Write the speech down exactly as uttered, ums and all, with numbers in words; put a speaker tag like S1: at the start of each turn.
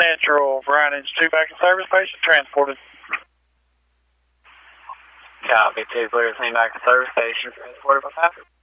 S1: Central, Brian Engine two back in service, patient transported.
S2: Copy, two clear, same back in service, patient transported by Patrick.